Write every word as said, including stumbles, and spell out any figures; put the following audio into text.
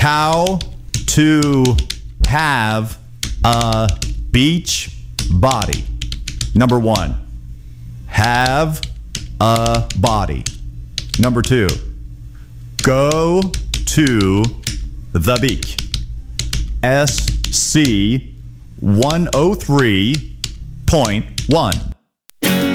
How to have a beach body. Number one, have a body. Number two, go to the beach. S C one oh three point one.